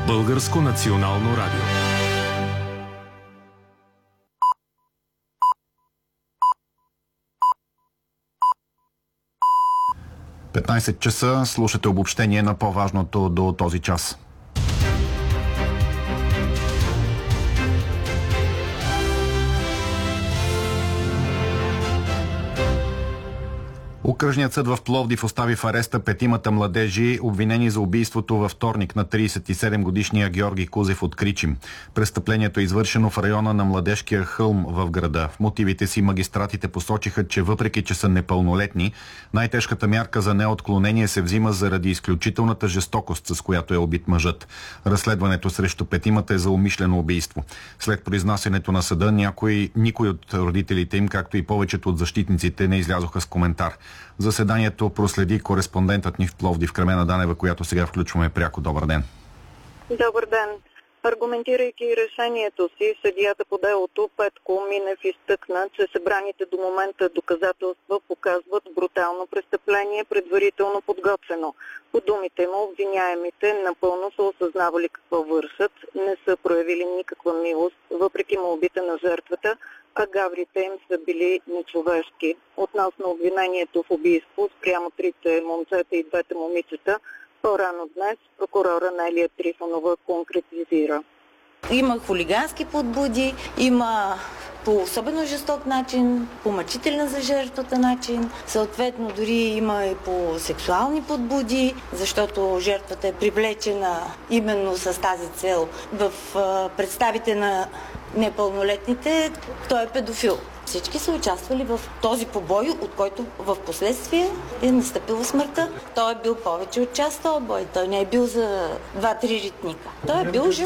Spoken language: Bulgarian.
Българско национално радио. часа слушате обобщение на по-важното до този час. Окръжният съд в Пловдив остави в ареста 5 младежи, обвинени за убийството във вторник на 37-годишния Георги Кузев от Кричим. Престъплението е извършено в района на Младежкия хълм в града. В мотивите си магистратите посочиха, че въпреки че са непълнолетни, най-тежката мярка за неотклонение се взима заради изключителната жестокост, с която е убит мъжът. Разследването срещу 5 е за умишлено убийство. След произнасянето на съда, никой от родителите им, както и повечето от защитниците, не излязоха с коментар. Заседанието проследи кореспондентът ни в Пловдив Кремена Данева, която сега включваме пряко. Добър ден. Добър ден. Аргументирайки решението си, съдията по делото Петко Минев изтъкна, че събраните до момента доказателства показват брутално престъпление, предварително подготвено. По думите му, обвиняемите напълно са осъзнавали какво вършат, не са проявили никаква милост, въпреки молбите на жертвата, а гаврите им са били нечовешки. Относно обвинението в убийство спрямо 3 момчета и 2 момичета, по-рано днес прокурора Нелия Трифонова конкретизира. Има хулигански подбуди, има по особено жесток начин, по мъчителен за жертвата начин, съответно дори има и по сексуални подбуди, защото жертвата е привлечена именно с тази цел. В представите на непълнолетните той е педофил. Всички са участвали в този побой, от който в последствие е настъпила смъртта. Той е бил повече от час този бой. Той не е бил за 2-3 ритника. Той е бил